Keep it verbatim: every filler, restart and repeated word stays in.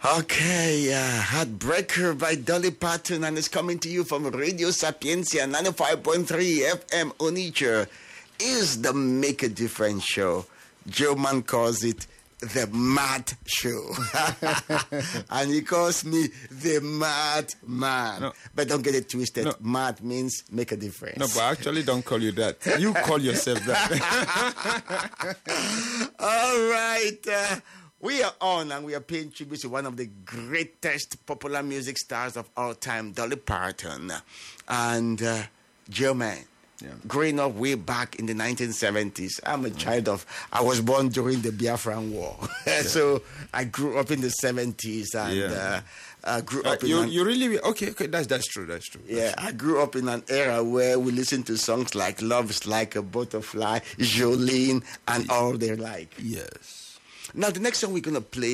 Okay, uh, Heartbreaker by Dolly Parton, and it's coming to you from Radio Sapiencia ninety-five point three F M Onitsha. Is the Make a Difference show. Joe Man calls it the Mad Show. And he calls me the Mad Man. No. But don't get it twisted. No. Mad means make a difference. No, but I actually don't call you that. You call yourself that. All right. Uh, we are on and we are paying tribute to one of the greatest popular music stars of all time, Dolly Parton. And uh, Joe Man. Yeah. Growing up way back in the nineteen seventies, I'm a mm. child of, I was born during the Biafran War. Yeah. So I grew up in the seventies and yeah. uh, I grew up uh, in... You, an, you really... Okay, okay, that's that's true, that's true. That's yeah, true. I grew up in an era where we listened to songs like Love is Like a Butterfly, Jolene, and all they like. Yes. Now, the next song we're going to play